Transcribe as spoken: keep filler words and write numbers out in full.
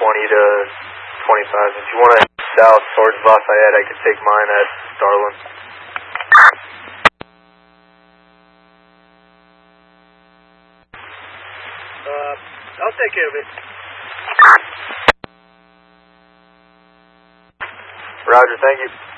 twenty to twenty-five. If you want to head south towards Lafayette, I could take mine at Starland. Uh, I'll take care of it. Roger, thank you.